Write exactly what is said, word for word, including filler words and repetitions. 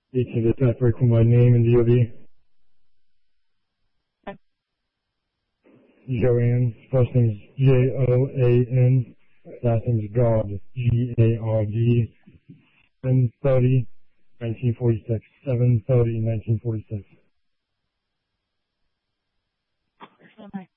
eighteen to death, record my name and D O B. Okay. Joanne, first name's J O A N, last name's God, G A R D, seven thirty, nineteen forty-six, seven thirty, nineteen forty-six. Where's my